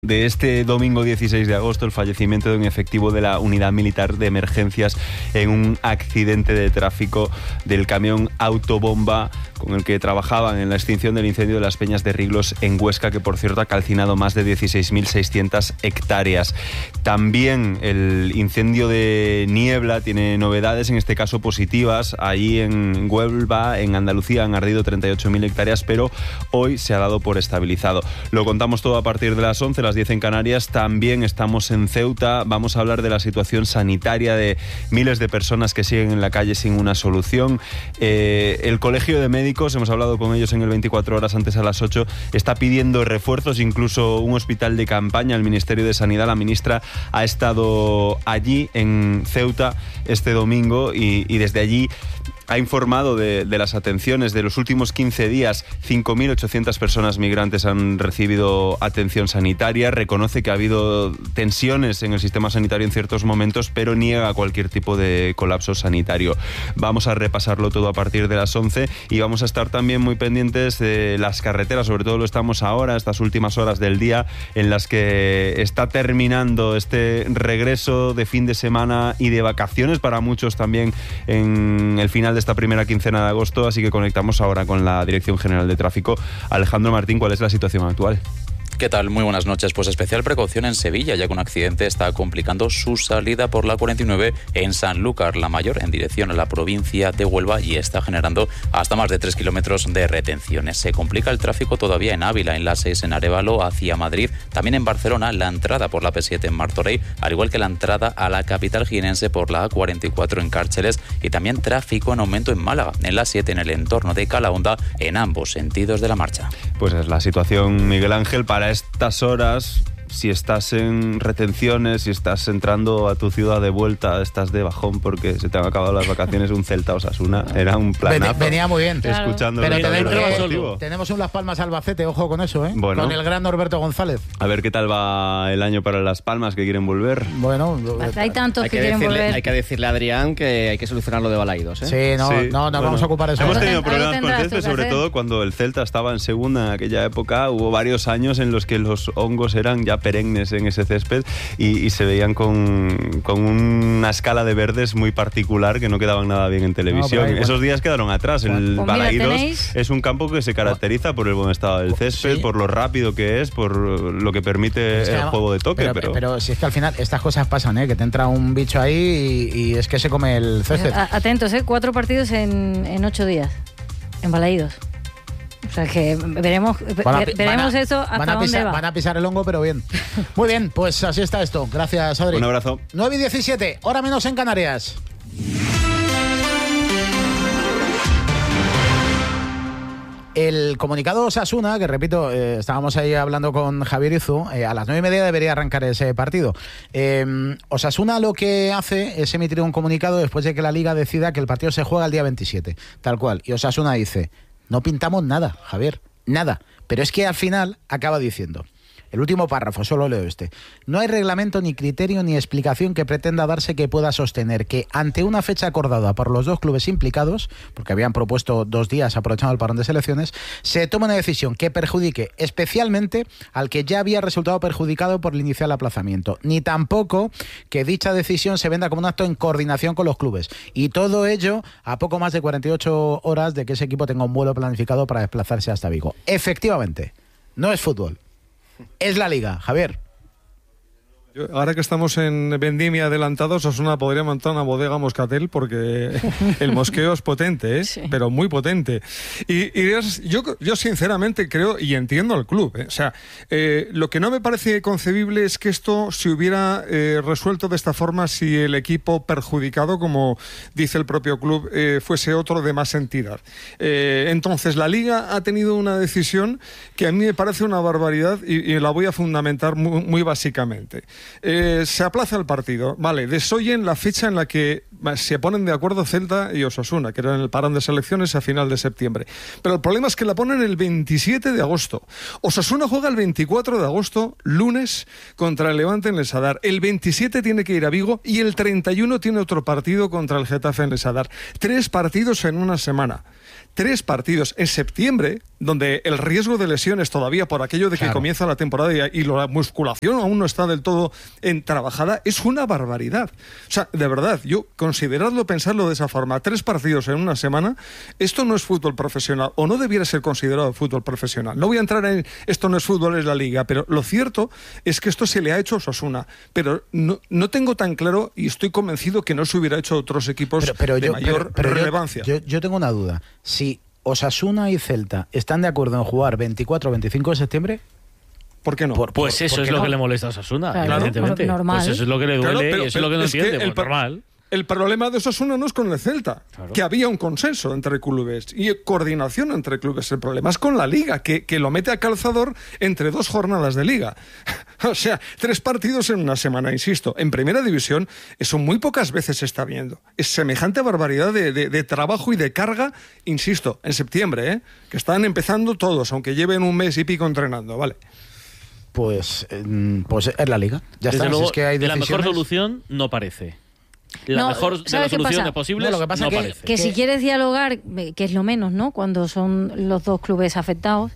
De este domingo 16 de agosto, el fallecimiento de un efectivo de la Unidad Militar de Emergencias en un accidente de tráfico del camión autobomba con el que trabajaban en la extinción del incendio de las Peñas de Riglos en Huesca, que por cierto ha calcinado más de 16.600 hectáreas. También el incendio de Niebla tiene novedades, en este caso positivas. Allí en Huelva, en Andalucía, han ardido 38.000 hectáreas, pero hoy se ha dado por estabilizado. Lo contamos todo a partir de las 11, las 10 en Canarias. También estamos en Ceuta. Vamos a hablar de la situación sanitaria de miles de personas que siguen en la calle sin una solución. El Colegio de Médicos, hemos hablado con ellos en el 24 horas antes a las 8, está pidiendo refuerzos, incluso un hospital de campaña. El Ministerio de Sanidad, la ministra, ha estado allí en Ceuta este domingo y desde allí ha informado de las atenciones. De los últimos 15 días, 5.800 personas migrantes han recibido atención sanitaria. Reconoce que ha habido tensiones en el sistema sanitario en ciertos momentos, pero niega cualquier tipo de colapso sanitario. Vamos a repasarlo todo a partir de las 11 y vamos a estar también muy pendientes de las carreteras. Sobre todo lo estamos ahora, estas últimas horas del día, en las que está terminando este regreso de fin de semana y de vacaciones para muchos también en el final de esta primera quincena de agosto, así que conectamos ahora con la Dirección General de Tráfico. Alejandro Martín, ¿cuál es la situación actual? ¿Qué tal? Muy buenas noches. Pues especial precaución en Sevilla, ya que un accidente está complicando su salida por la 49 en Sanlúcar la Mayor, en dirección a la provincia de Huelva, y está generando hasta más de 3 kilómetros de retenciones. Se complica el tráfico todavía en Ávila, en la 6 en Arévalo hacia Madrid, también en Barcelona, la entrada por la P7 en Martorell, al igual que la entrada a la capital jienense por la A44 en Cárceles, y también tráfico en aumento en Málaga, en la 7 en el entorno de Calahonda, en ambos sentidos de la marcha. Pues es la situación, Miguel Ángel, para estas horas. Si estás en retenciones, si estás entrando a tu ciudad de vuelta, estás de bajón porque se te han acabado las vacaciones, un Celta Osasuna era un planazo. Venía muy bien. Claro. Escuchando. Pero tenemos un Las Palmas Albacete, ojo con eso, ¿eh? Bueno, con el gran Norberto González. A ver qué tal va el año para Las Palmas, que quieren volver. Bueno, hay tantos que quieren volver. Hay que decirle a Adrián que hay que solucionar lo de Balaidos, ¿eh? Sí, no, vamos a ocupar eso. Hemos tenido problemas con Césped, sobre todo cuando el Celta estaba en segunda en aquella época. Hubo varios años en los que los hongos eran ya perennes en ese césped y se veían con una escala de verdes muy particular que no quedaban nada bien en televisión. Esos días quedaron atrás. El Balaidos es un campo que se caracteriza por el buen estado del césped, sí, por lo rápido que es, por lo que permite el juego de toque. Pero si es que al final estas cosas pasan, que te entra un bicho ahí y es que se come el césped. Atentos, 4 partidos en 8 días en Balaidos. O sea que veremos eso hasta dónde va. Van a pisar el hongo, pero bien. Muy bien, pues así está esto. Gracias, Adri. Un abrazo. 9:17, hora menos en Canarias. El comunicado Osasuna, que repito, estábamos ahí hablando con Javier Izu, a las 9:30 debería arrancar ese partido. Osasuna lo que hace es emitir un comunicado después de que la Liga decida que el partido se juega el día 27, tal cual. Y Osasuna dice: no pintamos nada, Javier, nada. Pero es que al final acaba diciendo, el último párrafo, solo leo este: no hay reglamento, ni criterio, ni explicación que pretenda darse que pueda sostener que ante una fecha acordada por los dos clubes implicados, porque habían propuesto 2 días aprovechando el parón de selecciones, se tome una decisión que perjudique especialmente al que ya había resultado perjudicado por el inicial aplazamiento, ni tampoco que dicha decisión se venda como un acto en coordinación con los clubes. Y todo ello a poco más de 48 horas de que ese equipo tenga un vuelo planificado para desplazarse hasta Vigo. Efectivamente, no es fútbol. Es la Liga, Javier. Ahora que estamos en vendimia adelantados, Osasuna podría montar una bodega Moscatel porque el mosqueo es potente, ¿eh? Sí. Pero muy potente. Y yo sinceramente creo y entiendo al club, ¿eh? O sea, lo que no me parece concebible es que esto se hubiera resuelto de esta forma si el equipo perjudicado, como dice el propio club, fuese otro de más entidad. Entonces, la Liga ha tenido una decisión que a mí me parece una barbaridad y la voy a fundamentar muy básicamente. Se aplaza el partido, vale, desoyen la fecha en la que se ponen de acuerdo Celta y Osasuna, que era en el parón de selecciones a final de septiembre, pero el problema es que la ponen el 27 de agosto. Osasuna juega el 24 de agosto, lunes, contra el Levante en el Sadar. El 27 tiene que ir a Vigo y el 31 tiene otro partido contra el Getafe en el Sadar. 3 partidos en una semana. 3 partidos. En septiembre donde el riesgo de lesiones todavía por aquello de que comienza la temporada y la musculación aún no está del todo trabajada, es una barbaridad. O sea, de verdad, yo consideradlo, pensarlo de esa forma, 3 partidos en una semana, esto no es fútbol profesional, o no debiera ser considerado fútbol profesional. No voy a entrar en esto no es fútbol, es la liga, pero lo cierto es que esto se le ha hecho a Osasuna, pero no tengo tan claro y estoy convencido que no se hubiera hecho a otros equipos de mayor relevancia. Yo tengo una duda. Si Osasuna y Celta están de acuerdo en jugar 24 o 25 de septiembre, ¿por qué no? Pues eso es lo que le molesta a Osasuna, evidentemente. Normal. Pues eso es lo que le duele y eso es lo que no entiende, normal. El problema de Osasuna no es con el Celta, que había un consenso entre clubes y coordinación entre clubes. El problema es con la Liga, que lo mete a calzador entre 2 jornadas de Liga. O sea, 3 partidos en una semana, insisto. En Primera División eso muy pocas veces se está viendo. Es semejante barbaridad de trabajo y de carga, insisto, en septiembre, que están empezando todos, aunque lleven un mes y pico entrenando, ¿vale? Pues es la Liga. Ya está. Luego, es que hay decisiones. La mejor solución no parece. La mejor de las soluciones posibles lo que pasa no que, parece. Que si quieres dialogar, que es lo menos, ¿no? Cuando son los 2 clubes afectados,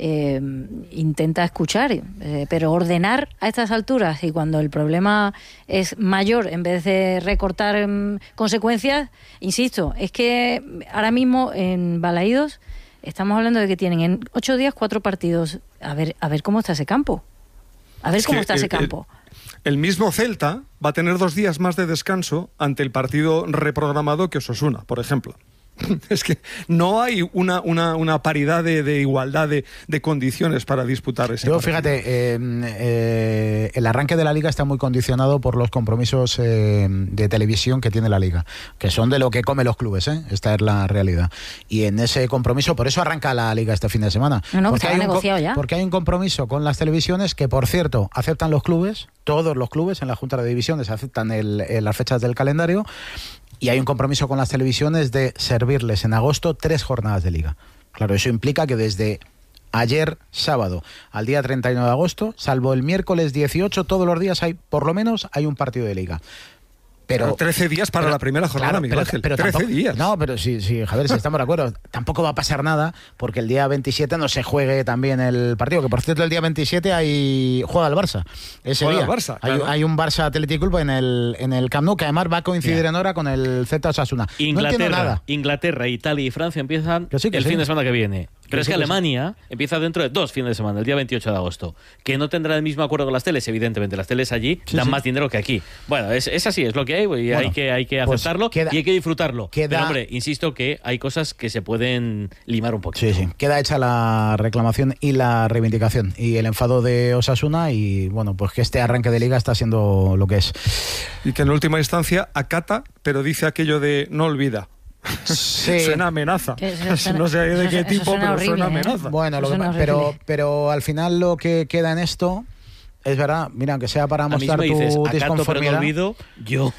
intenta escuchar, pero ordenar a estas alturas y cuando el problema es mayor, en vez de recortar consecuencias, insisto, es que ahora mismo en Balaídos estamos hablando de que tienen en 8 días 4 partidos. A ver cómo está ese campo. A ver cómo está ese campo. El mismo Celta va a tener 2 días más de descanso ante el partido reprogramado que Osasuna, por ejemplo. Es que no hay una paridad de igualdad de condiciones para disputar ese partido. Fíjate, el arranque de la Liga está muy condicionado por los compromisos de televisión que tiene la Liga, que son de lo que comen los clubes, esta es la realidad. Y en ese compromiso, por eso arranca la Liga este fin de semana. Porque hay un compromiso con las televisiones que, por cierto, aceptan los clubes, todos los clubes en la Junta de Divisiones aceptan las fechas del calendario. Y hay un compromiso con las televisiones de servirles en agosto 3 jornadas de Liga. Claro, eso implica que desde ayer sábado al día 31 de agosto, salvo el miércoles 18, todos los días por lo menos hay un partido de Liga. Pero 13 días para la primera jornada, Miguel Ángel. 13 días. No, pero sí, Javier, si estamos de acuerdo. Tampoco va a pasar nada porque el día 27 no se juegue también el partido. Que por cierto, el día 27 juega el Barça. Juega el Barça, claro. Hay un Barça Athletic Club en el Camp Nou, que además va a coincidir en hora con el Celta Osasuna. Inglaterra, Italia y Francia empiezan el fin de semana que viene. Pero es que Alemania empieza dentro de 2 fines de semana, el día 28 de agosto. Que no tendrá el mismo acuerdo con las teles, evidentemente. Las teles allí dan más dinero que aquí. Bueno, es así, es lo que hay, y hay que aceptarlo y hay que disfrutarlo. Pero, hombre, insisto que hay cosas que se pueden limar un poquito. Sí. Queda hecha la reclamación y la reivindicación. Y el enfado de Osasuna y, bueno, pues que este arranque de Liga está siendo lo que es. Y que en última instancia acata, pero dice aquello de no olvida. Sí. Suena amenaza. No sé de qué tipo, pero horrible, suena amenaza. Bueno, pero al final lo que queda en esto es verdad. Mira, aunque sea para mostrar tu disconformidad. Olvido, yo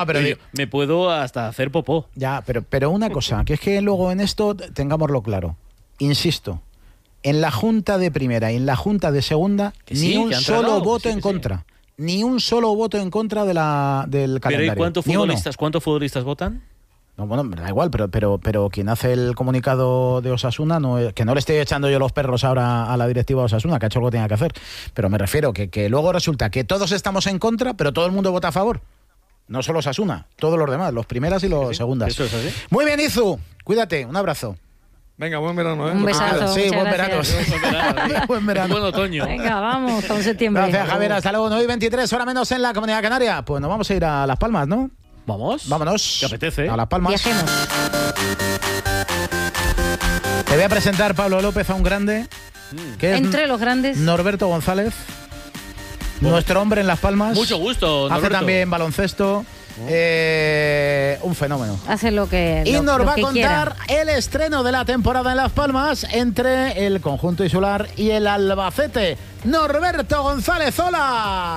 me puedo hasta hacer popó. Ya, pero una cosa, que es que luego en esto tengámoslo claro. Insisto, en la Junta de Primera y en la Junta de Segunda ni un solo voto en contra. Ni un solo voto en contra del calendario. ¿Pero y cuántos futbolistas votan? No, bueno, da igual, pero quien hace el comunicado de Osasuna, que no le estoy echando yo los perros ahora a la directiva de Osasuna, que ha hecho lo que tenía que hacer, pero me refiero que luego resulta que todos estamos en contra, pero todo el mundo vota a favor. No solo Osasuna, todos los demás, los primeras y los segundas. Eso es así. Muy bien, Izu, cuídate, un abrazo. Venga, buen verano, ¿eh? Un besazo. Sí, buen verano. Buen verano. Buen otoño. Venga, vamos, con septiembre. Gracias, Javier, hasta luego. 9:23, hora menos en la Comunidad Canaria. Pues nos vamos a ir a Las Palmas, ¿no? Vámonos. ¿Qué apetece? A Las Palmas. Viajemos. Te voy a presentar, Pablo López, a un grande. Que es entre los grandes. Norberto González. Nuestro hombre en Las Palmas. Mucho gusto, Norberto. Hace también baloncesto. Un fenómeno. Hace lo que y nos va a contar quiera. El estreno de la temporada en Las Palmas entre el conjunto insular y el Albacete. Norberto González, hola.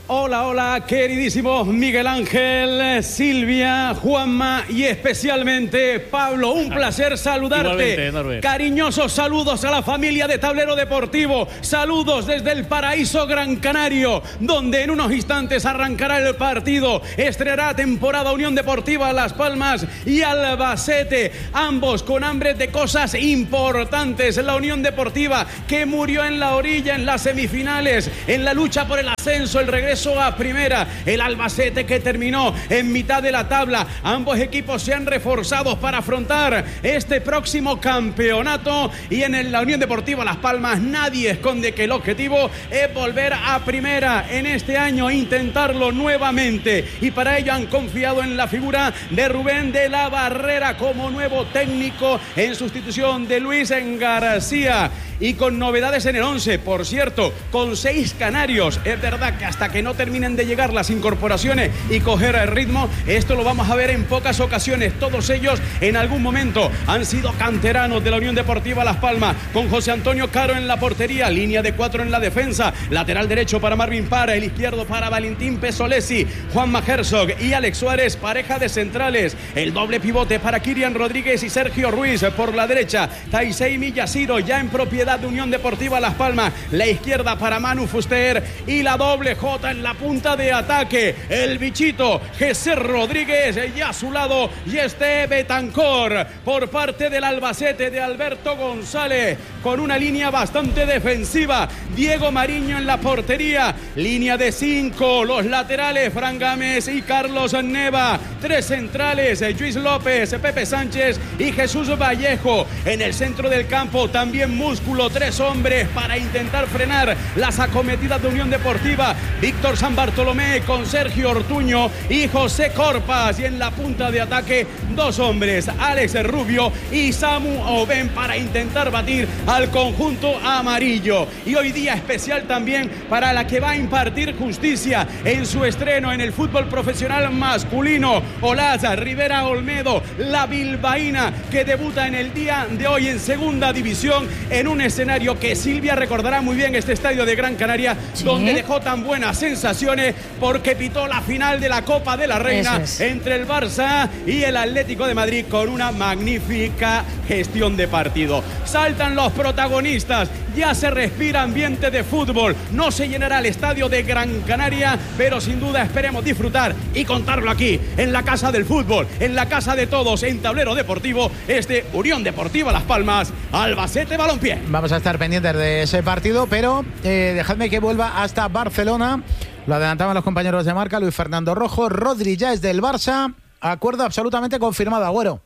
Hola, hola, queridísimos Miguel Ángel, Silvia, Juanma y especialmente Pablo. Un placer saludarte. Cariñosos saludos a la familia de Tablero Deportivo. Saludos desde el paraíso Gran Canario, donde en unos instantes arrancará el partido. Estrenará temporada Unión Deportiva Las Palmas y Albacete. Ambos con hambre de cosas importantes. La Unión Deportiva que murió en la orilla en las semifinales, en la lucha por el ascenso, el regreso a primera, el Albacete que terminó en mitad de la tabla. Ambos equipos se han reforzado para afrontar este próximo campeonato y en la Unión Deportiva Las Palmas nadie esconde que el objetivo es volver a primera en este año, intentarlo nuevamente, y para ello han confiado en la figura de Rubén de la Barrera como nuevo técnico en sustitución de Luis García. Y con novedades en el 11, por cierto, con 6 canarios. Es verdad que hasta que no terminen de llegar las incorporaciones y coger el ritmo, esto lo vamos a ver en pocas ocasiones. Todos ellos en algún momento han sido canteranos de la Unión Deportiva Las Palmas, con José Antonio Caro en la portería, línea de 4 en la defensa, lateral derecho para Marvin Para, el izquierdo para Valentín Pesolesi, Juanma Herzog y Alex Suárez, pareja de centrales, el doble pivote para Kirian Rodríguez y Sergio Ruiz por la derecha, Taisei Miyashiro ya en propiedad de Unión Deportiva Las Palmas, la izquierda para Manu Fuster y la doble J en la punta de ataque, el bichito Jesús Rodríguez y a su lado Yeste Betancor por parte del Albacete de Alberto González, con una línea bastante defensiva. Diego Mariño en la portería, línea de 5, los laterales Fran Gámez y Carlos Neva, 3 centrales Luis López, Pepe Sánchez y Jesús Vallejo. En el centro del campo también músculo, 3 hombres para intentar frenar las acometidas de Unión Deportiva, Víctor San Bartolomé con Sergio Ortuño y José Corpas, y en la punta de ataque 2 hombres, Alex Rubio y Samu Oben, para intentar batir al conjunto amarillo. Y hoy día especial también para la que va a impartir justicia en su estreno en el fútbol profesional masculino, Olaza Rivera Olmedo, la bilbaína, que debuta en el día de hoy en segunda división en un escenario que Silvia recordará muy bien, este estadio de Gran Canaria, ¿sí?, donde dejó tan buenas sensaciones porque pitó la final de la Copa de la Reina entre el Barça y el Atlético de Madrid con una magnífica gestión de partido. Saltan los protagonistas, ya se respira ambiente de fútbol, no se llenará el estadio de Gran Canaria, pero sin duda esperemos disfrutar y contarlo aquí, en la casa del fútbol, en la casa de todos, en Tablero Deportivo, Unión Deportiva Las Palmas, Albacete Balompié. Vamos a estar pendientes de ese partido, pero dejadme que vuelva hasta Barcelona. Lo adelantaban los compañeros de marca, Luis Fernando Rojo. Rodri ya es del Barça, acuerdo absolutamente confirmado, Agüero.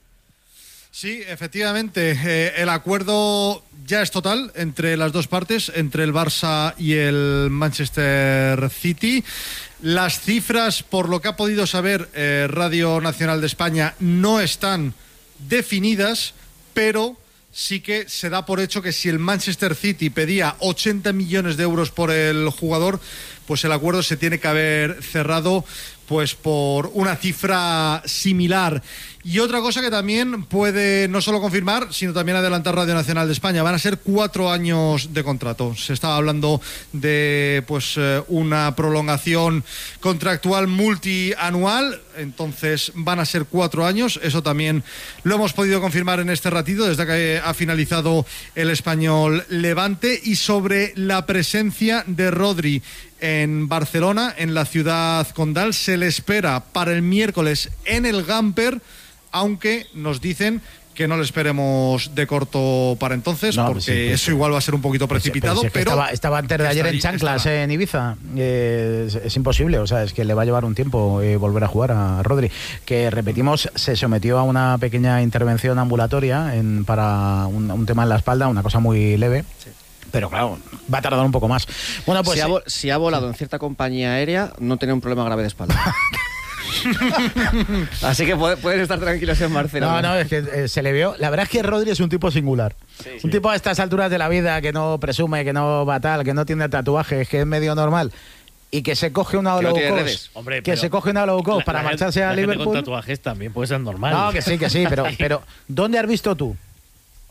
Sí, efectivamente, el acuerdo ya es total entre las dos partes, entre el Barça y el Manchester City. Las cifras, por lo que ha podido saber Radio Nacional de España, no están definidas, pero sí que se da por hecho que si el Manchester City pedía 80 millones de euros por el jugador, pues el acuerdo se tiene que haber cerrado pues por una cifra similar. Y otra cosa que también puede no solo confirmar, sino también adelantar Radio Nacional de España, van a ser 4 años de contrato. Se estaba hablando de pues una prolongación contractual multianual, entonces van a ser 4 años. Eso también lo hemos podido confirmar en este ratito, desde que ha finalizado el Español Levante. Y sobre la presencia de Rodri en Barcelona, en la ciudad condal, se le espera para el miércoles en el Gamper, aunque nos dicen que no le esperemos de corto para entonces, no, porque sí, eso igual va a ser un poquito precipitado. Pero estaba antes de ayer en chanclas en Ibiza. Es imposible, o sea, es que le va a llevar un tiempo volver a jugar a Rodri, que repetimos, se sometió a una pequeña intervención ambulatoria para un tema en la espalda, una cosa muy leve. Sí. Pero claro, va a tardar un poco más. Bueno, pues si ha volado en cierta compañía aérea, no tiene un problema grave de espalda. Así que puedes estar tranquilos en Barcelona. No, es que se le vio. La verdad es que Rodri es un tipo singular. Sí. Un tipo a estas alturas de la vida que no presume, que no va tal, que no tiene tatuajes, que es medio normal. Y que se coge una low cost, se coge una low cost para marcharse a Liverpool. Con tatuajes también puede ser normal. No, que sí, pero ¿dónde has visto tú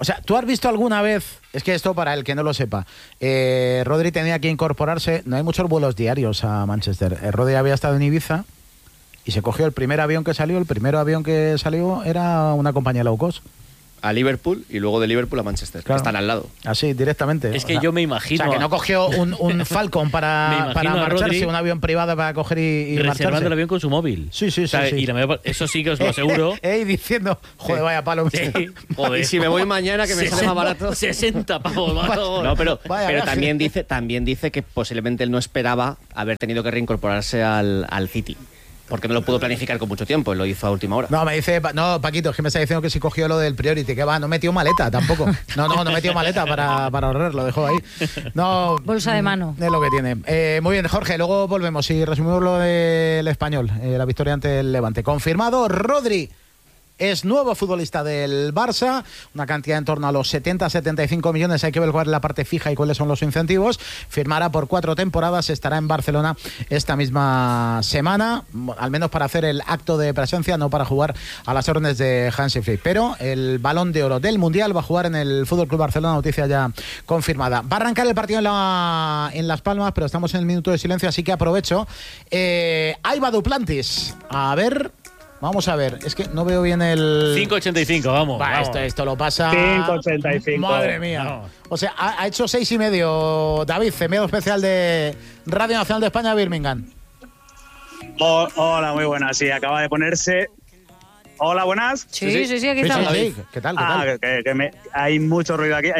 O sea, ¿tú has visto alguna vez, es que esto para el que no lo sepa, Rodri tenía que incorporarse, no hay muchos vuelos diarios a Manchester, Rodri había estado en Ibiza y se cogió el primer avión que salió, era una compañía low cost. A Liverpool y luego de Liverpool a Manchester, claro, que están al lado. Así, directamente. Es que yo me imagino... O sea, que no cogió un Falcon para marcharse, un avión privado para coger y reservando marcharse. El avión con su móvil. Sí. Y eso sí que os lo aseguro. Y diciendo, joder, vaya palo. Sí, joder. Y si me voy mañana, que me sale más barato. 60 pavos más. No, pero también dice que posiblemente él no esperaba haber tenido que reincorporarse al City. Porque no lo pudo planificar con mucho tiempo, lo hizo a última hora. No, me dice, Paquito, es que me está diciendo que si cogió lo del Priority, que va, no metió maleta tampoco. No metió maleta para ahorrar, lo dejó ahí. No, bolsa de mano. Es lo que tiene. Muy bien, Jorge, luego volvemos y resumimos lo del Español, la victoria ante el Levante. Confirmado, Rodri es nuevo futbolista del Barça, una cantidad en torno a los 70-75 millones, hay que ver cuál es la parte fija y cuáles son los incentivos. Firmará por 4 temporadas, estará en Barcelona esta misma semana, al menos para hacer el acto de presencia, no para jugar a las órdenes de Hansi Flick. Pero el Balón de Oro del Mundial va a jugar en el Fútbol Club Barcelona, noticia ya confirmada. Va a arrancar el partido en Las Palmas, pero estamos en el minuto de silencio, así que aprovecho. Ahí va Duplantis. Vamos a ver, es que no veo bien el... 5.85, vamos. Esto lo pasa... 5.85. Madre mía. No. O sea, ha hecho 6.5, David, enviado especial de Radio Nacional de España, Birmingham. Hola, muy buenas. Sí, acaba de ponerse... Hola, buenas. Sí, aquí estamos. David. ¿Qué tal? Hay mucho ruido aquí.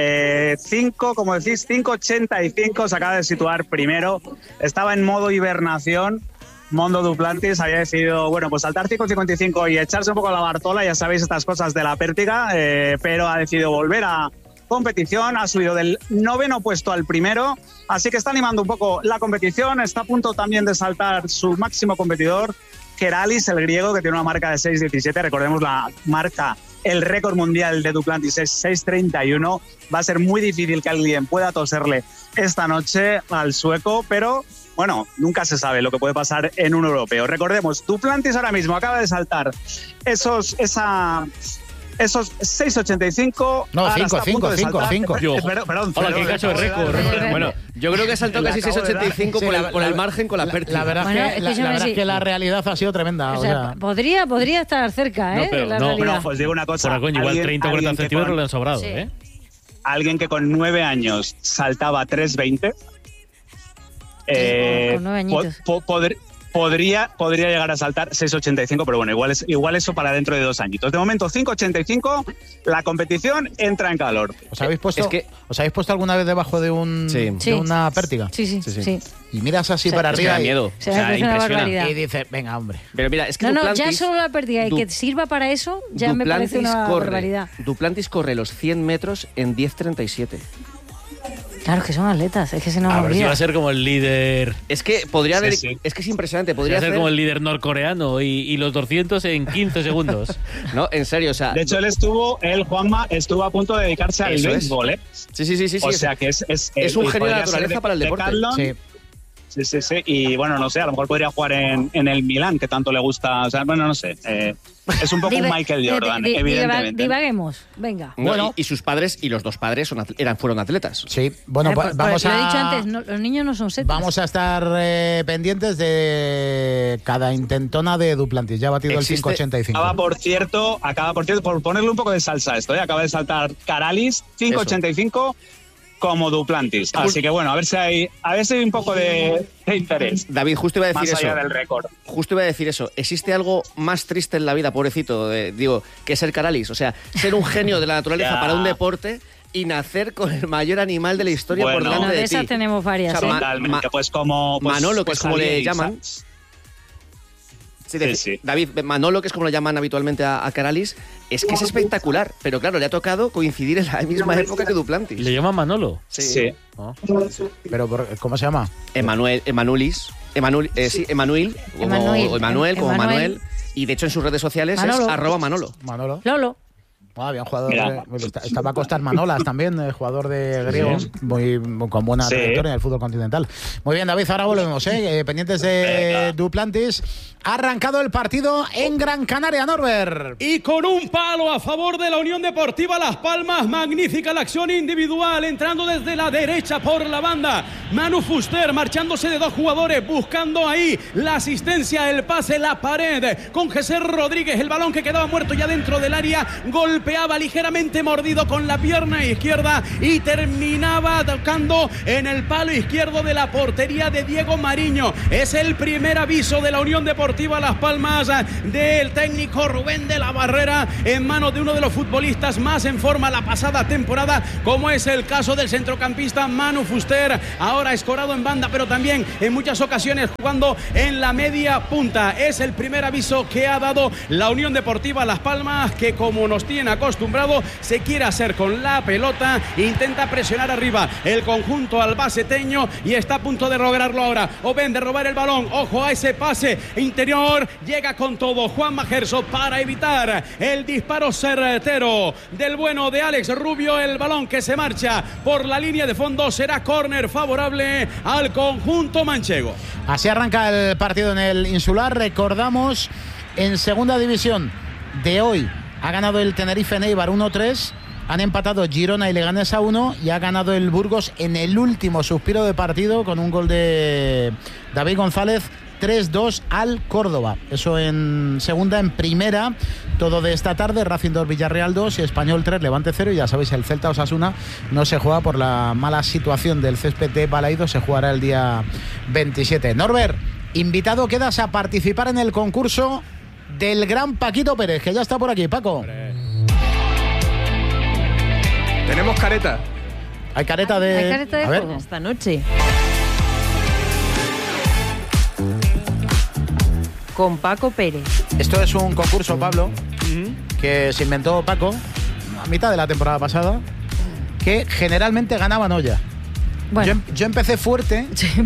5.85, se acaba de situar primero. Estaba en modo hibernación. Mondo Duplantis había decidido, pues saltar 5.55 y echarse un poco la Bartola, ya sabéis estas cosas de la pértiga, pero ha decidido volver a competición, ha subido del 9º puesto al primero, así que está animando un poco la competición, está a punto también de saltar su máximo competidor, Keralis, el griego, que tiene una marca de 6.17, recordemos la marca, el récord mundial de Duplantis es 6.31, va a ser muy difícil que alguien pueda toserle esta noche al sueco, pero... Bueno, nunca se sabe lo que puede pasar en un europeo. Recordemos, Duplantis ahora mismo acaba de saltar esos 6.85. No, 5. Perdón. Hola, qué cacho de récord. Bueno, yo creo que saltó casi 6.85 por el margen con la pértiga. La verdad es que la realidad ha sido tremenda. O sea, podría estar cerca, Pero os digo una cosa. Igual 30 o 40 centímetros le han sobrado, sí. Alguien que con 9 años saltaba 3.20... con 9 añitos. Podría llegar a saltar 6.85, pero bueno, igual eso para dentro de 2 añitos. De momento 5.85, la competición entra en calor. ¿Os habéis puesto alguna vez debajo de una pértiga? Sí. Y miras así para arriba y miedo. Impresiona. Y dices, venga, hombre. Pero mira, es que ya solo la pértiga y que sirva para eso ya me parece una barbaridad. Duplantis corre los 100 metros en 10.37. Claro, es que son atletas, es que se nos olvida. Si va a ser como el líder... Es que es que es impresionante. Podría ser como el líder norcoreano y los 200 en 15 segundos. No, en serio, o sea... De hecho, Juanma estuvo a punto de dedicarse al béisbol, ¿eh? Sí. O sea que es un genio de la naturaleza para el deporte. Sí. Y bueno, no sé, a lo mejor podría jugar en el Milán, que tanto le gusta. O sea, bueno, no sé. Es un poco un Michael Jordan, evidentemente. Divaguemos, venga. Bueno, y sus padres, y los dos padres fueron atletas. Sí, bueno, vamos a... Lo he dicho antes, los niños no son setas. Vamos a estar pendientes de cada intentona de Duplantis. Ya ha batido el 5.85. Acaba, por cierto, por ponerle un poco de salsa a esto, acaba de saltar Keralis, 5.85. Como Duplantis. Así que bueno, a ver si hay un poco de interés. David, justo iba a decir más allá del récord. Justo iba a decir eso. ¿Existe algo más triste en la vida, pobrecito, que ser Keralis? O sea, ser un genio de la naturaleza para un deporte y nacer con el mayor animal de la historia por delante de ti. De esas tenemos varias. O sea, totalmente. Manolo, que es como le llaman. Sí. David, Manolo, que es como lo llaman habitualmente a Keralis, es que es espectacular, pero claro, le ha tocado coincidir en la misma época que Duplantis. ¿Le llaman Manolo? Sí. Pero ¿cómo se llama? Emanuel, como Manuel. Y de hecho en sus redes sociales es @Manolo. Manolo. Lolo. Había un jugador, estaba Costas Manolas también, jugador de griegos, con buena trayectoria en el fútbol continental. Muy bien, David, ahora volvemos, pendientes de Duplantis. Ha arrancado el partido en Gran Canaria, Norbert. Y con un palo a favor de la Unión Deportiva Las Palmas, magnífica la acción individual, entrando desde la derecha por la banda. Manu Fuster marchándose de 2 jugadores, buscando ahí la asistencia, el pase, la pared, con Jesús Rodríguez, el balón que quedaba muerto ya dentro del área, golpeaba ligeramente mordido con la pierna izquierda y terminaba tocando en el palo izquierdo de la portería de Diego Mariño. Es el primer aviso de la Unión Deportiva Las Palmas, del técnico Rubén de la Barrera, en manos de uno de los futbolistas más en forma la pasada temporada, como es el caso del centrocampista Manu Fuster, ahora escorado en banda, pero también en muchas ocasiones jugando en la media punta. Es el primer aviso que ha dado la Unión Deportiva Las Palmas, que como nos tiene acostumbrado, se quiere hacer con la pelota, intenta presionar arriba el conjunto albaceteño y está a punto de lograrlo ahora, o ven de robar el balón. Ojo a ese pase interior, llega con todo Juanma Gerso para evitar el disparo certero del bueno de Alex Rubio. El balón que se marcha por la línea de fondo será córner favorable al conjunto manchego. Así arranca el partido en el Insular. Recordamos, en segunda división de hoy ha ganado el Tenerife Neibar 1-3, han empatado Girona y Leganés 1 y ha ganado el Burgos en el último suspiro de partido con un gol de David González, 3-2 al Córdoba. Eso en segunda. En primera, todo de esta tarde, Racing 2, Villarreal 2 y Español 3, Levante 0. Y ya sabéis, el Celta Osasuna no se juega por la mala situación del césped de Balaido, se jugará el día 27. Norbert, invitado quedas a participar en el concurso del gran Paquito Pérez, que ya está por aquí. Paco. Tenemos careta. Hay careta de... Hay careta de juego juego esta noche. Con Paco Pérez. Esto es un concurso, Pablo, que se inventó Paco a mitad de la temporada pasada, que generalmente ganaban olla. Bueno. Yo empecé fuerte,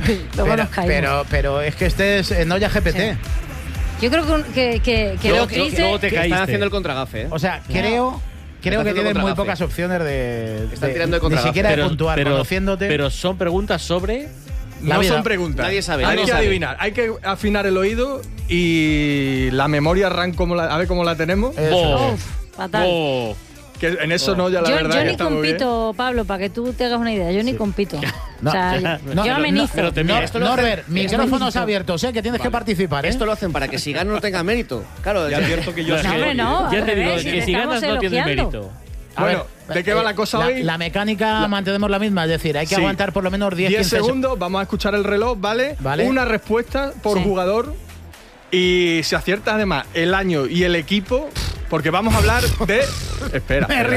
pero es que este es en olla GPT. Sí. Yo creo que luego te caíste. Están haciendo el contragafe, ¿eh? O sea, creo que tienen muy pocas opciones de tirando de ni siquiera de puntuar, conociéndote. Pero son preguntas sobre... No son preguntas. Nadie sabe. Hay que adivinar, hay que afinar el oído y la memoria RAM, a ver cómo la tenemos. Fatal. Que en eso no, ya la verdad. Yo ni compito, Pablo, para que tú te hagas una idea. Yo ni compito. No, o sea, yo amenizo. Norbert, micrófonos abiertos, que tienes que participar. Esto lo hacen para que si gano no tenga mérito. Claro, ya advierto que yo ya te digo, que si ganas no tienes mérito. Bueno, ¿de qué va la cosa hoy? La mecánica mantenemos la misma, es decir, hay que aguantar por lo menos 10 segundos. Vamos a escuchar el reloj, ¿vale? Una respuesta por jugador. Y si aciertas además el año y el equipo, porque vamos a hablar de... Espera. Me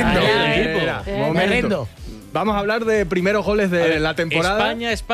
rindo. Vamos a hablar de primeros goles de la temporada.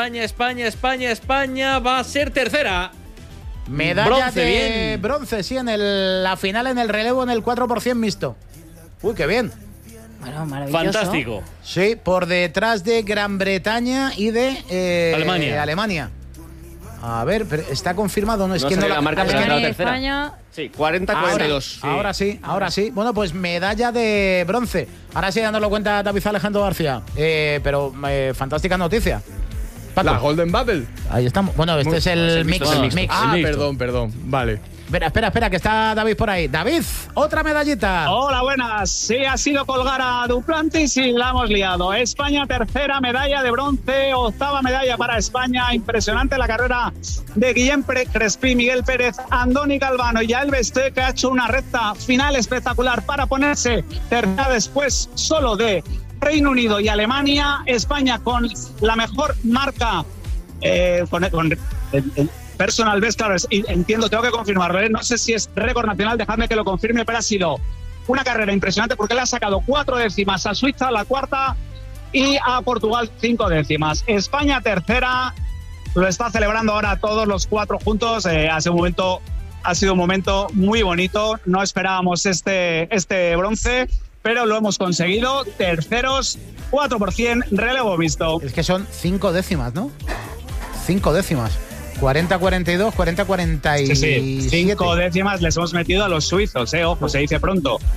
España va a ser tercera. Medalla de bronce, sí, en la final en el relevo en el 4% mixto. Uy, qué bien. Bueno, maravilloso. Fantástico. Sí, por detrás de Gran Bretaña y de Alemania. A ver, pero está confirmado, ¿no? Es que no la marca, pero Alemania la tercera. España. Sí, 40-42. Ahora sí. Bueno, pues medalla de bronce. Ahora sí, dándolo cuenta David Alejandro García. Pero fantástica noticia. Paco. La Golden Bubble. Ahí estamos. Bueno, este es el mix. Perdón. Vale. Espera, que está David por ahí. David, otra medallita. Hola, buenas. Sí, ha sido colgar a Duplantis y la hemos liado. España, tercera medalla de bronce, octava medalla para España. Impresionante la carrera de Guillem Crespí, Miguel Pérez, Andoni Galvano y Alves T, que ha hecho una recta final espectacular para ponerse tercera después solo de Reino Unido y Alemania. España con la mejor marca con personal best, claro, entiendo, tengo que confirmarlo, ¿eh? No sé si es récord nacional, dejadme que lo confirme, pero ha sido una carrera impresionante porque le ha sacado 4 décimas a Suiza, la cuarta, y a Portugal 5 décimas. España tercera, lo está celebrando ahora todos los 4 juntos. Ha sido un momento muy bonito, no esperábamos este bronce, pero lo hemos conseguido. Terceros, 4% relevo visto. Es que son 5 décimas, ¿no? 5 décimas. 40-42, 40-47. Sí. 5 décimas les hemos metido a los suizos, ojo, se dice pronto.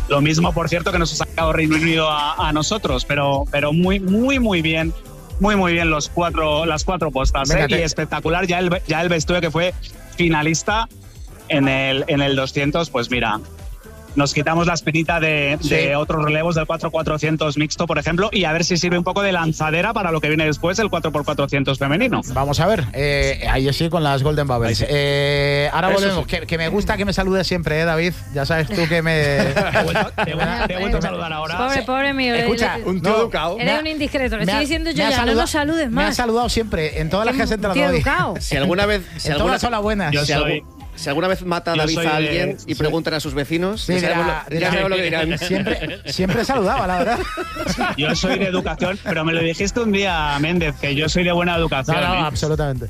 Lo mismo, por cierto, que nos ha sacado Reino Unido a nosotros, pero muy bien. Muy bien las cuatro postas. Y espectacular ya el vestuario que fue finalista en el 200, pues mira, nos quitamos la espinita de otros relevos del 4x400 mixto, por ejemplo, y a ver si sirve un poco de lanzadera para lo que viene después, el 4x400 femenino. Vamos a ver, ahí sí con las Golden Bubbles. Ahora volvemos, que me gusta que me saludes siempre, David. Ya sabes tú que me... Te he vuelto a saludar ahora. Pobre mío. Escucha, un tío educado. Eres un indiscreto, le estoy diciendo yo ya, no nos saludes más. Me has saludado siempre, en todas las que has entrado hoy. Si alguna vez... todas son las buenas. Si alguna vez mata a David a alguien y preguntan a sus vecinos, ya sabemos lo que dirán. Siempre saludaba, la verdad. Yo soy de educación, pero me lo dijiste un día, Méndez, que yo soy de buena educación. No, absolutamente.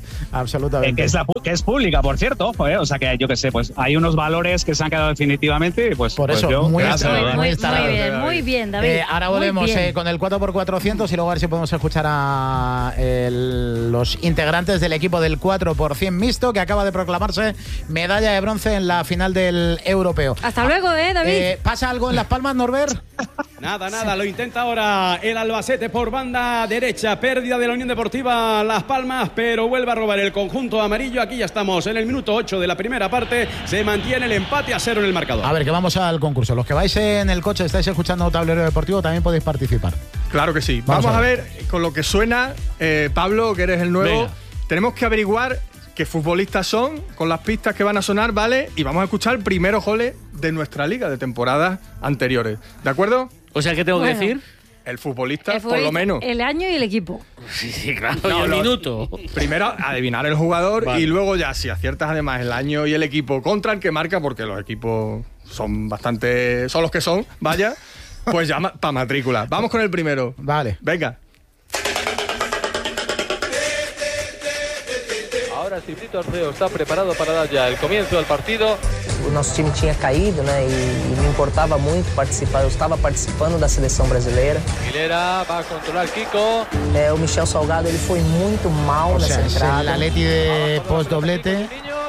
Que es pública, por cierto, ojo, o sea que yo qué sé, pues hay unos valores que se han quedado definitivamente, pues por eso, pues muy bien, David. Ahora volvemos con el 4x400 y luego a ver si podemos escuchar a los integrantes del equipo del 4x100 mixto, que acaba de proclamarse medalla de bronce en la final del europeo. Hasta luego, David. ¿Pasa algo en Las Palmas, Norbert? Nada, lo intenta ahora el Albacete por banda derecha, pérdida de la Unión Deportiva Las Palmas, pero vuelve a robar el conjunto amarillo. Aquí ya estamos en el minuto 8 de la primera parte, se mantiene el empate a 0 en el marcador. A ver, que vamos al concurso. Los que vais en el coche, estáis escuchando Tablero Deportivo, también podéis participar. Claro que sí. Vamos a ver con lo que suena, Pablo, que eres el nuevo. Venga. Tenemos que averiguar qué futbolistas son, con las pistas que van a sonar, ¿vale? Y vamos a escuchar primeros goles de nuestra liga de temporadas anteriores. ¿De acuerdo? O sea, ¿qué tengo que decir? El futbolista, por lo menos. El año y el equipo. Sí, claro, y el minuto. Primero adivinar el jugador, vale. Y luego ya, si aciertas además el año y el equipo contra el que marca, porque los equipos son los que son, vaya, pues ya para matrícula. Vamos con el primero. Vale. Venga. Ahora el Cibrito Arceo está preparado para dar ya el comienzo del partido. O nosso time tinha caído, né? E me importava muito participar. Eu estava participando da seleção brasileira. Aguilera va a controlar Kiko. O Michel Salgado ele foi muito mal nessa entrada. El Atleti de post-doblete.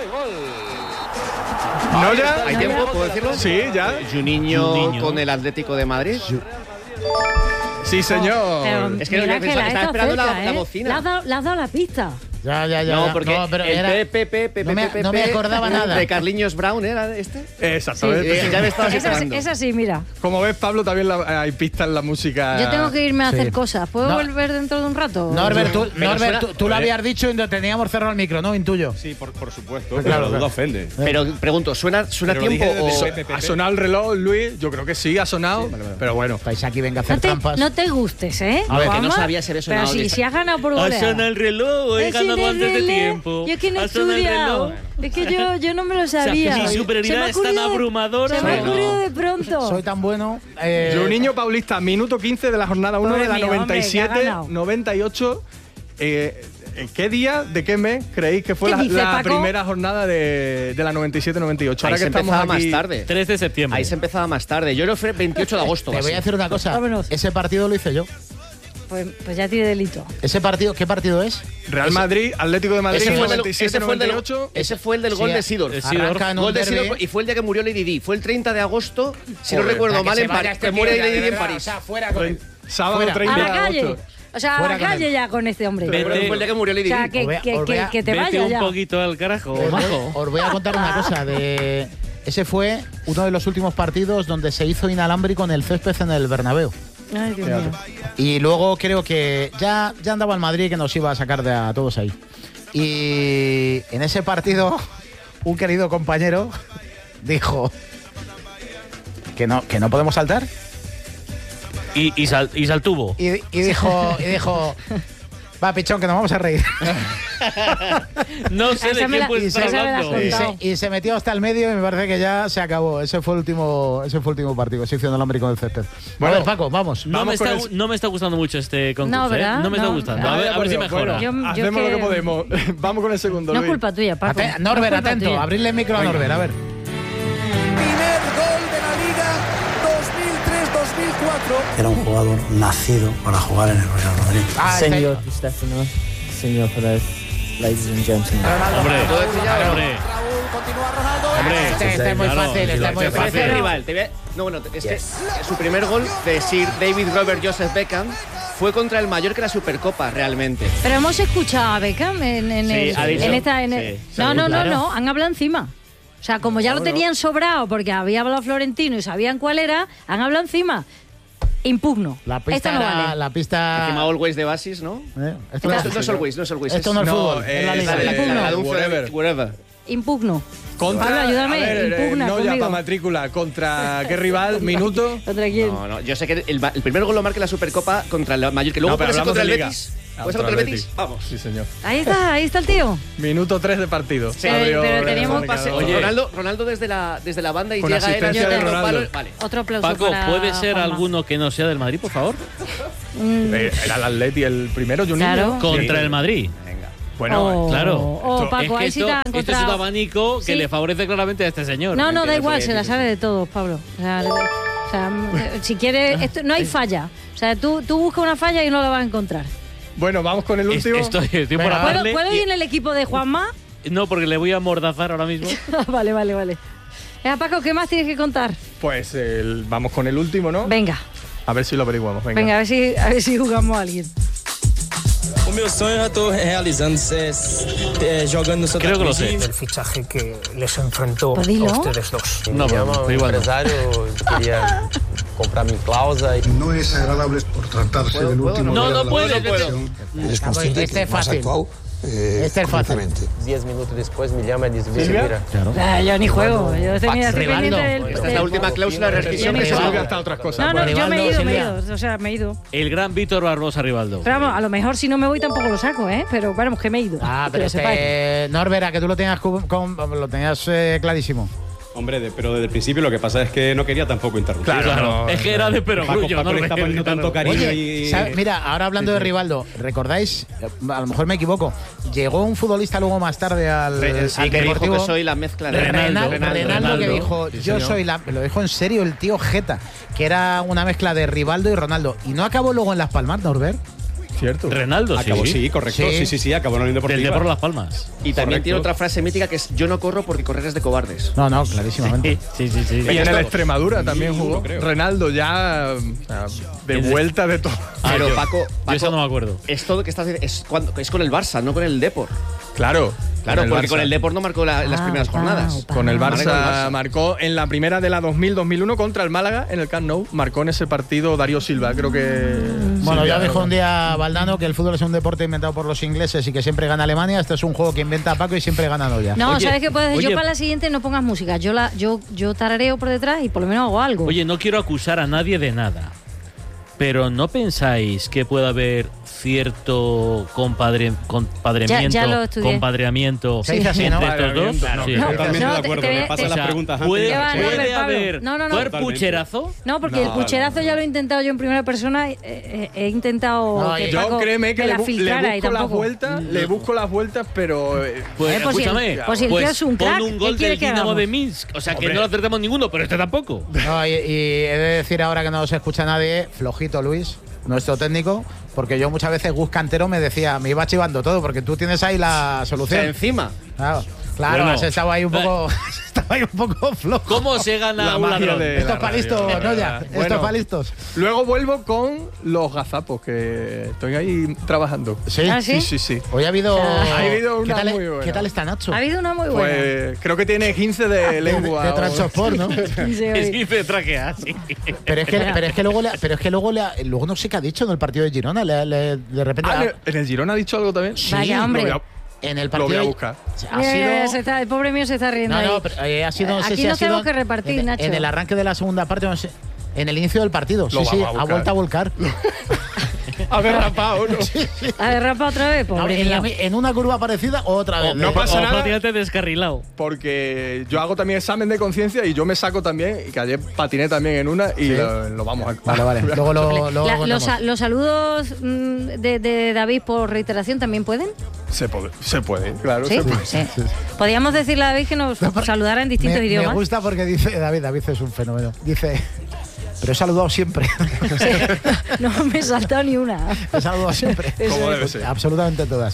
¿No ya? ¿Hay tiempo? ¿Puedo decirlo? Sí, ya. Juninho con el Atlético de Madrid. Sí, señor. Es que estaba esperando la bocina. Le has dado la pista. Ya. No, porque pero no me acordaba nada. De Carliños Brown, ¿era este? Exactamente. Ya me estabas esperando. Es así, mira. Como ves, Pablo, también hay pistas en la música. Yo tengo que irme a hacer cosas. ¿Puedo volver dentro de un rato? Norbert, tú lo habías dicho y teníamos cerrado el micro, ¿no? Intuyo. Sí, por supuesto. Claro, no ofende. Pero pregunto, ¿suena tiempo o...? ¿Ha sonado el reloj, Luis? Yo creo que sí, ha sonado. Sí, vale. Pero bueno. Estáis aquí, venga a hacer trampas. No te gustes, ¿eh? A ver, que no sabía si había sonado. Pero si has ganado por goleada. Ha sonado el reloj, he ganado antes de tiempo. Yo que no he estudiado. Es que yo no me lo sabía. O sea, mi superioridad es tan abrumadora. Se me ha ocurrido de pronto. Soy tan bueno. Juninho Paulista, minuto 15 de la jornada 1 de la 97-98. ¿Qué día, de qué mes creéis que fue la primera jornada de la 97-98? Ahí se empezaba más tarde. 3 de septiembre. Ahí se empezaba más tarde. Yo creo que fue 28 de agosto. Te voy a decir una cosa. Ese partido lo hice yo. Pues ya tiene delito. ¿Ese partido qué partido es? Real Madrid, Atlético de Madrid, 97-98. Ese fue el del gol de Sidor. Gol de Sidor. Y fue el día que murió Lady Di. Fue el 30 de agosto, si no recuerdo mal, en París. Que muere Lady Di en París. O sea, fuera con él. Sábado 30 de agosto. O sea, a la calle ya con este hombre. Fue el día que murió Lady Di. O sea, que te vaya ya. un poquito al carajo. Os voy a contar una cosa. Ese fue uno de los últimos partidos donde se hizo inalámbrico en el césped en el Bernabéu. Ay, Dios mío. Y luego creo que ya andaba el Madrid que nos iba a sacar de a todos ahí. Y en ese partido un querido compañero dijo que no podemos saltar. Y saltuvo. Y dijo va, pichón, que nos vamos a reír. No sé de qué pues estar hablando. Y se metió hasta el medio y me parece que ya se acabó. Ese fue el último partido. Se hizo inalámbrico del césped. Bueno, a ver, Paco, vamos. No me está gustando mucho este concurso. No, ¿verdad? No me está gustando. A ver si mejora. Hacemos lo que podemos. Vamos con el segundo. No es culpa tuya, Paco. Norbert, atento. Abrirle el micro a Norbert, a ver. Primer gol de la Liga 2003-2004. Era un jugador nacido para jugar en el Real Madrid. Señor Di Stefano, señor Perez, ladies and gentlemen. Ronaldo. Hombre. Raúl, continúa Ronaldo. Este es muy fácil, este es muy fácil. Rival. No, bueno, es que su primer gol de Sir David Robert Joseph Beckham fue contra el Mallorca en la Supercopa, realmente. Pero hemos escuchado a Beckham en esta... No, han hablado encima. O sea, como ya lo tenían sobrado porque había hablado Florentino y sabían cuál era, han hablado encima. Impugno. La pista esta no vale. La pista... Encima Always de Basis, ¿no? Esto no es Always, no es Always. Esto no es fútbol. Es la liga. Whatever. Impugno. Contra, ayúdame, impugna no conmigo. ya para matrícula. ¿Contra qué rival? ¿Minuto? ¿Contra quién? No, yo sé que el primer gol lo marca en la Supercopa contra el Mallorca, que luego puede ser contra el Betis. ¿Puede ser contra el Betis? Vamos. Sí, señor. Ahí está el tío. Minuto 3 de partido. Sí, pero teníamos pase. Ronaldo desde la banda y con llega él asistencia de Ronaldo. Vale. Otro aplauso. Paco, para ¿puede ser Juanma. alguno que no sea del Madrid, por favor? Era el Atleti el primero, Juninho. Claro. Contra el Madrid. Bueno, claro. Paco, ahí sí te han esto es un encontrado. abanico que le favorece claramente a este señor. No, da igual, se la sabe de todos, Pablo. O sea, si quieres, esto, no hay falla. O sea, tú buscas una falla y no la vas a encontrar. Bueno, vamos con el último. Estoy por hablarle. ¿Puedo ir en el equipo de Juanma? No, porque le voy a mordazar ahora mismo. Vale. Venga, Paco, ¿qué más tienes que contar? Pues vamos con el último, ¿no? Venga. A ver si lo averiguamos. Venga, a ver si jugamos a alguien. O meu sonho eu estou realizando jogando no Santa Creo que lo Cruz. sé. El fichaje que les enfrentó Pues a dilo. ustedes dos. No, pero igual no. Empresário quería comprar mi cláusula. No es agradable por tratarse del último No, día no de la puedo. competición. Es consciente Este que es más fácil. actual, Este es fácil. completamente. 10 minutos después me llama y dice, ¿Silvia? mira. Claro. Yo ni juego. Yo estoy Rivaldo. pendiente Esta es la última cláusula de rescisión que se Silvia va hasta otras cosas. No, yo me he ido, Silvia. O sea, me he ido. El gran Víctor Barbosa Rivaldo. Pero vamos, a lo mejor si no me voy tampoco lo saco, ¿eh? Pero bueno, que me he ido. Pero lo sepáis. Norbert, que tú lo tenías clarísimo. Hombre, pero desde el principio lo que pasa es que no quería tampoco interrumpir. Claro. Es que era de perogrullo, Paco ¿no? le está poniendo tanto cariño Oye, y... mira, ahora hablando de Rivaldo, ¿recordáis? A lo mejor me equivoco. Llegó un futbolista luego más tarde al que dijo Deportivo. que soy la mezcla de Renaldo, que dijo, Sí, yo señor. soy la... Lo dijo en serio el tío Jeta, que era una mezcla de Rivaldo y Ronaldo. Y no acabó luego en Las Palmas, Norbert. Cierto. Renaldo, Acabó, sí, correcto. Sí, acabó en la Unión Del Deportiva. Depor Las Palmas. Y también Correcto. tiene otra frase mítica que es: yo no corro porque correr es de cobardes. No, clarísimamente. Sí. Y en el Extremadura también jugó. creo. Renaldo ya de vuelta de todo. Pero Paco, Yo eso no me acuerdo. es todo que estás es con el Barça, no con el Depor. Claro. Claro, porque con Barça. el Depor no marcó en las primeras jornadas. Con el Marcó el Barça Barça. marcó en la primera de la 2000-2001 contra el Málaga en el Camp Nou. Marcó en ese partido Darío Silva, creo que... Bueno, Silvia, ya dijo ¿no? un día Valdano que el fútbol es un deporte inventado por los ingleses y que siempre gana Alemania. Este es un juego que inventa Paco y siempre gana Noya. No, Oye, ¿sabes qué puedes hacer? Yo oye. para la siguiente no pongas música. Yo tarareo por detrás y por lo menos hago algo. Oye, no quiero acusar a nadie de nada, pero ¿no pensáis que puede haber cierto Ya lo estudié. compadreamiento Se dice así, entre ¿no? estos dos? Claro, Sí. totalmente de acuerdo. te- Me pasa te- las O sea, preguntas ¿Puede, antes. no, puede Pablo. haber No. ¿puede pucherazo? No, porque el pucherazo ya lo he intentado yo en primera persona. He intentado No, que Yo Paco créeme que me le, la filtrara y busco las tampoco. vueltas, le busco las vueltas, pero... Pues pues si el- escúchame, pues si el tío es un crack, pon un ¿qué gol quiere del que Dinamo hagamos? de Minsk. O sea, que Hombre. no lo acertamos ninguno, pero este tampoco. No, y he de decir ahora que no se escucha nadie, flojito Luis, nuestro técnico, porque yo muchas veces Gus Cantero me decía, me iba chivando todo, porque tú tienes ahí la O solución. sea, encima. Claro, Bueno, has estado ahí un poco, estaba ahí un poco flojo. ¿Cómo se gana La un magia ladrón? de- Esto es para listos, no ya. Esto Bueno. es para listos. Luego vuelvo con los gazapos, que estoy ahí trabajando. Sí. ¿Ah, sí? Sí. Hoy ha habido. Ha habido una ¿Qué tal, muy buena. ¿Qué tal está Nacho? Ha habido una muy buena. Pues creo que tiene 15 de lengua. De transport, ¿no? Sí, Es hoy. que te traquea, sí. Pero es que luego luego no sé qué ha dicho en el partido de Girona. De repente. ¿En el Girona ha dicho algo también? Sí, Vaya, hombre. en el Lo partido. voy a buscar. Ha Mira, sido. el pobre mío se está riendo ahí. No, pero ha sido. No sé Aquí si ha nos sido tenemos que repartir, en, Nacho. En el arranque de la segunda parte, no sé, en el inicio del partido. Lo Sí, vamos a ha buscar. vuelto a volcar. Ha derrapado, ¿no? A ver, rapa otra vez, pobre mío. En una curva parecida, otra vez. No pasa O nada. prácticamente descarrilado. Porque yo hago también examen de conciencia y yo me saco también, y que ayer patiné también en una y Sí. lo vamos a... Vale. Luego lo. La- contamos. los saludos de David por reiteración también pueden. Se puede, claro, ¿Sí? se puede. Sí. Podríamos decirle a David que nos saludara en distintos Me idiomas. gusta porque dice David es un fenómeno. Dice, Pero he saludado siempre. No me he saltado ni una. He saludado siempre. Como debe ser. Absolutamente todas.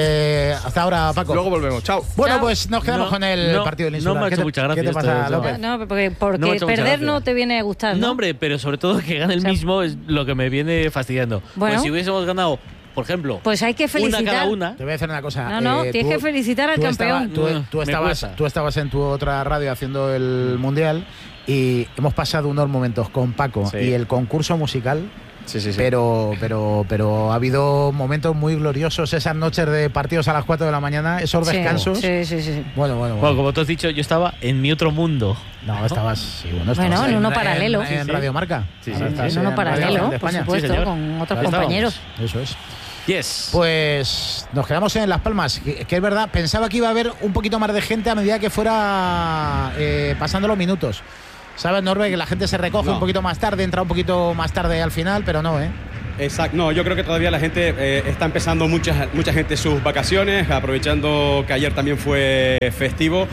Hasta ahora, Paco. Luego volvemos. Chao. Bueno, Chao. pues nos quedamos con el partido del Insular. No me ha hecho mucha gracia. ¿Qué te pasa, esto, López? No, porque perder no te viene a gustar, ¿no? No, hombre, pero sobre todo que gane el mismo es lo que me viene fastidiando. Bueno. Pues si hubiésemos ganado, por ejemplo, pues hay que felicitar. una cada una. Te voy a decir una cosa. No, tienes que felicitar al campeón. Tú estabas en tu otra radio haciendo el Mundial y hemos pasado unos momentos con Paco y el concurso musical. Sí. Pero ha habido momentos muy gloriosos, esas noches de partidos a las 4 de la mañana, esos descansos. Sí. Bueno. Como tú has dicho, yo estaba en mi otro mundo. No, estabas en uno paralelo. En Radio Marca. Sí. En uno paralelo, por supuesto, con otros compañeros. Eso es. Yes. Pues nos quedamos en Las Palmas, que es verdad, pensaba que iba a haber un poquito más de gente a medida que fuera pasando los minutos. ¿Sabes, Norbe? Que la gente se recoge un poquito más tarde, entra un poquito más tarde al final, pero no, ¿eh? Exacto, no, yo creo que todavía la gente está empezando mucha gente sus vacaciones, aprovechando que ayer también fue festivo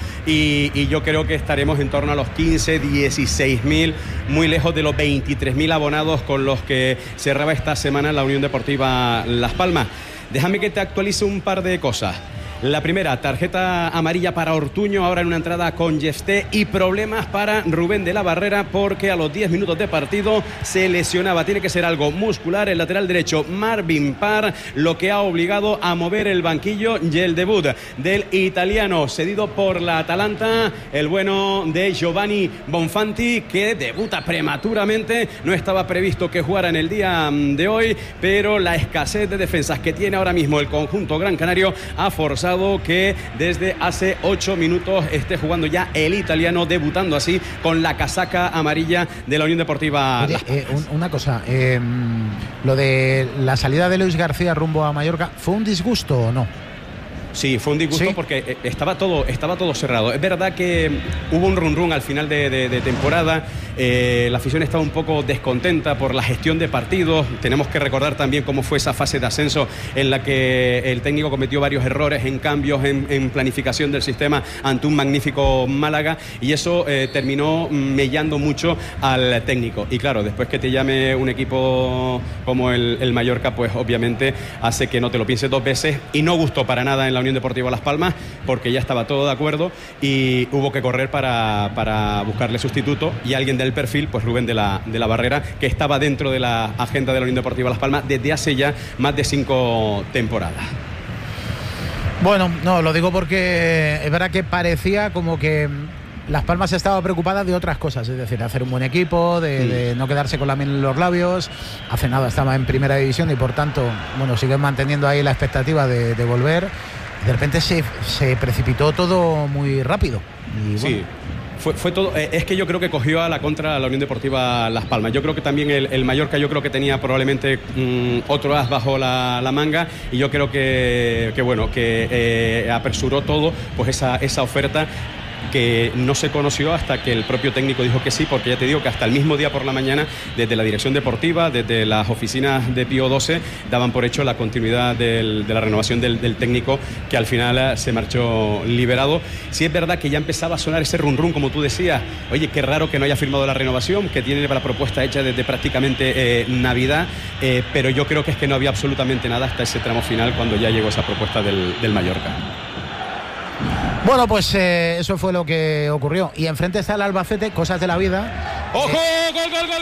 y yo creo que estaremos en torno a los 15, 16.000, muy lejos de los 23.000 abonados con los que cerraba esta semana la Unión Deportiva Las Palmas. Déjame que te actualice un par de cosas. La primera, tarjeta amarilla para Ortuño, ahora en una entrada con Yefté, y problemas para Rubén de la Barrera porque a los 10 minutos de partido se lesionaba. Tiene que ser algo muscular. El lateral derecho Marvin Parr, lo que ha obligado a mover el banquillo y el debut del italiano cedido por la Atalanta, el bueno de Giovanni Bonfanti, que debuta prematuramente. No estaba previsto que jugara en el día de hoy, pero la escasez de defensas que tiene ahora mismo el conjunto gran canario ha forzado que desde hace 8 minutos esté jugando ya el italiano, debutando así con la casaca amarilla de la Unión Deportiva. Oye, una cosa, lo de la salida de Luis García rumbo a Mallorca, ¿fue un disgusto o no? Sí, fue un disgusto porque estaba todo cerrado. Es verdad que hubo un run al final de temporada. La afición estaba un poco descontenta por la gestión de partidos. Tenemos que recordar también cómo fue esa fase de ascenso en la que el técnico cometió varios errores en cambios, en planificación del sistema ante un magnífico Málaga, y eso terminó mellando mucho al técnico. Y claro, después que te llame un equipo como el Mallorca, pues obviamente hace que no te lo pienses dos veces, y no gustó para nada en la Unión Deportiva Las Palmas porque ya estaba todo de acuerdo y hubo que correr para buscarle sustituto, y alguien del perfil, pues Rubén de la Barrera, que estaba dentro de la agenda de la Unión Deportiva Las Palmas desde hace ya más de 5 temporadas. Bueno, no, lo digo porque es verdad que parecía como que Las Palmas estaba preocupada de otras cosas, es decir, de hacer un buen equipo, de no quedarse con la miel en los labios. Hace nada estaba en primera división y por tanto, bueno, siguen manteniendo ahí la expectativa de volver. De repente se precipitó todo muy rápido. Y bueno, sí. Fue todo, es que yo creo que cogió a la contra a la Unión Deportiva Las Palmas. Yo creo que también el Mallorca, yo creo que tenía probablemente otro as bajo la manga, y yo creo que apresuró todo, pues esa oferta que no se conoció hasta que el propio técnico dijo que sí, porque ya te digo que hasta el mismo día por la mañana, desde la dirección deportiva, desde las oficinas de Pío XII, daban por hecho la continuidad de la renovación del técnico, que al final se marchó liberado. Sí es verdad que ya empezaba a sonar ese run, como tú decías. Oye, qué raro que no haya firmado la renovación, que tiene la propuesta hecha desde prácticamente Navidad, pero yo creo que es que no había absolutamente nada hasta ese tramo final, cuando ya llegó esa propuesta del Mallorca. Bueno, pues eso fue lo que ocurrió. Y enfrente está el Albacete, cosas de la vida. ¡Ojo! ¡Gol!